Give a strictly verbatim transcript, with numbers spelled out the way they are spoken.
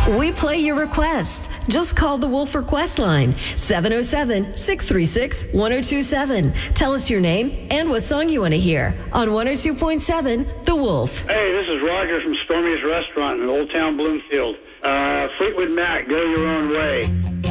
We play your requests. Just call the Wolf Request line, seven oh seven, six three six, one oh two seven. Tell us your name and what song you want to hear on one oh two point seven The Wolf. Hey, this is Roger from Stormy's Restaurant in Old Town Bloomfield. Uh, Fleetwood Mac, Go Your Own Way.